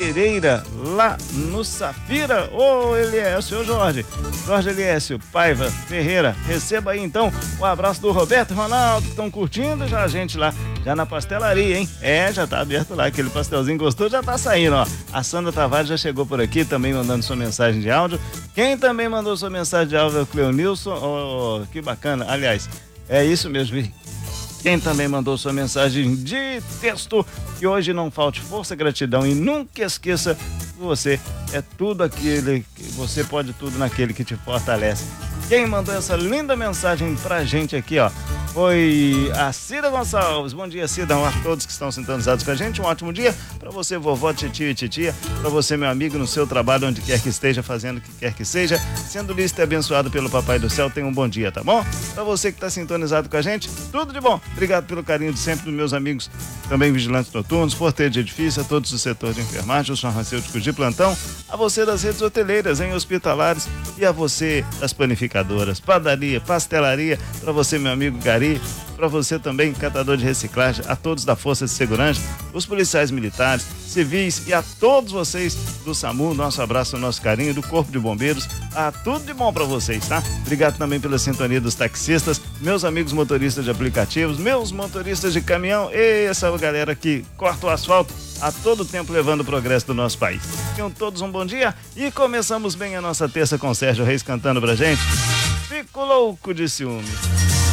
Pereira, lá no Safira. Ô, Eliécio, ô Jorge Eliécio Paiva Ferreira, receba aí então o abraço do Roberto e Ronaldo, que estão curtindo já a gente lá, já na pastelaria, hein? Já tá aberto lá, aquele pastelzinho gostoso já tá saindo, ó. A Sandra Tavares já chegou por aqui, também mandando sua mensagem de áudio. Quem também mandou sua mensagem de áudio é o Cleonilson, que bacana, aliás, é isso mesmo, quem também mandou sua mensagem de texto, que hoje não falte força, gratidão e nunca esqueça que você é tudo aquele, você pode tudo naquele que te fortalece. Quem mandou essa linda mensagem pra gente aqui, ó, foi a Cida Gonçalves. Bom dia, Cida, a todos que estão sintonizados com a gente, um ótimo dia pra você, vovó, titio e titia, pra você, meu amigo, no seu trabalho, onde quer que esteja, fazendo o que quer que seja, sendo listo e abençoado pelo Papai do Céu, tenha um bom dia, tá bom? Pra você que tá sintonizado com a gente, tudo de bom. Obrigado pelo carinho de sempre dos meus amigos, também vigilantes noturnos, porteiro de edifício, a todos do setor de enfermagem, os farmacêuticos de plantão, a você das redes hoteleiras, em hospitalares e a você das panificadoras, padaria, pastelaria, pra você, meu amigo Gari, para você também, catador de reciclagem, a todos da Força de Segurança, os policiais militares, civis e a todos vocês do SAMU, nosso abraço, nosso carinho, do Corpo de Bombeiros, tudo de bom para vocês, tá? Obrigado também pela sintonia dos taxistas, meus amigos motoristas de aplicativos, meus motoristas de caminhão e essa galera que corta o asfalto a todo tempo levando o progresso do nosso país. Tenham todos um bom dia e começamos bem a nossa terça com Sérgio Reis cantando pra gente. Fico louco de ciúme.